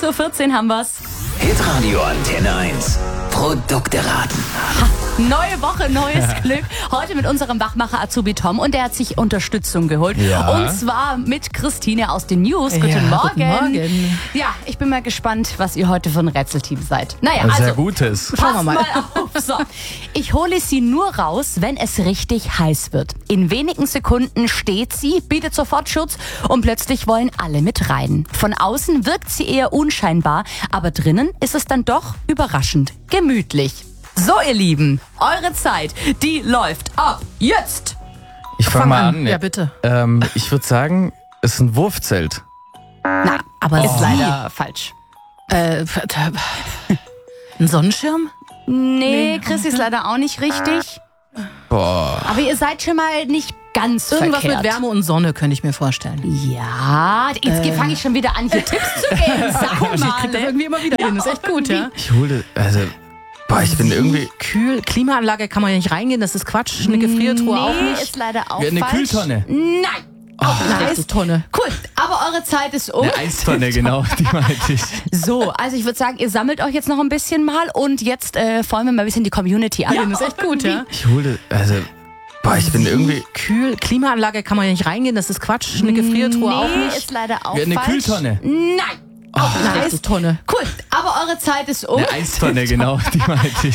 6.14 Uhr haben wir's. Hitradio Antenne 1. Produkte raten. Neue Woche, neues Glück. Heute mit unserem Wachmacher Azubi Tom und der hat sich Unterstützung geholt. Ja. Und zwar mit Christine aus den News. Guten Morgen. Guten Morgen. Ja, ich bin mal gespannt, was ihr heute für ein Rätselteam seid. Naja, Sehr also Gutes. Schauen wir mal auf. So. Ich hole sie nur raus, wenn es richtig heiß wird. In wenigen Sekunden steht sie, bietet sofort Schutz und plötzlich wollen alle mit rein. Von außen wirkt sie eher unscheinbar, aber drinnen ist es dann doch überraschend gemütlich. So, ihr Lieben, eure Zeit, die läuft ab jetzt. Ich fange mal an. Ja, bitte. Ich würde sagen, es ist ein Wurfzelt. Na, aber ist leider falsch. Ein Sonnenschirm? Nee, Chris ist leider auch nicht richtig. Boah. Aber ihr seid schon mal nicht ganz Irgendwas verkehrt. mit Wärme und Sonne könnte ich mir vorstellen. Ja, jetzt fange ich schon wieder an, hier Tipps zu geben. Sag mal, Ich krieg das irgendwie immer wieder hin. Das ist echt gut, ja? Ich hole, ich bin irgendwie... Klimaanlage kann man ja nicht reingehen, das ist Quatsch. Eine Gefriertruhe auch Nee, nicht. ist leider auch Wie eine falsch. Kühltonne. Nein. Auch nicht Eine richtig. Eistonne. Cool, aber eure Zeit ist um. Eine Eistonne, genau, die meinte ich. So, also ich würde sagen, ihr sammelt euch jetzt noch ein bisschen mal und jetzt feuern wir mal ein bisschen die Community an. Das ist echt gut, ja? Ich hole, ich bin irgendwie... Klimaanlage kann man ja nicht reingehen, das ist Quatsch. Eine Gefriertruhe auch Nee, nicht. ist leider auch Wie eine falsch. Kühltonne. Nein. Auch nicht Eine richtig. Eistonne. Cool, aber eure Zeit ist um. Eine Eistonne, genau, die meinte ich.